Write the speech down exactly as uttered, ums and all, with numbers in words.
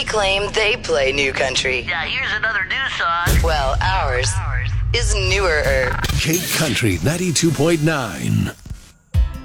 claim they play new country. Yeah, here's another new song. Well, ours is newer. Cape Country ninety-two point nine.